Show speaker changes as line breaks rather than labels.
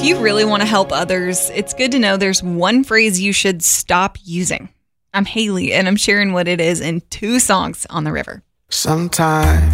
If you really want to help others, it's good to know there's one phrase you should stop using. I'm Haley, and I'm sharing what it is in 2 songs on the river.
Sometimes